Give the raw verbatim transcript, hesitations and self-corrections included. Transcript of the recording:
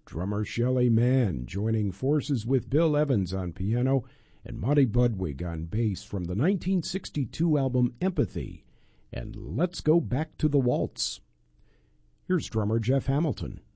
drummer Shelly Manne joining forces with Bill Evans on piano and Monty Budwig on bass from the nineteen sixty-two album Empathy, and Let's Go Back to the Waltz. Here's drummer Jeff Hamilton.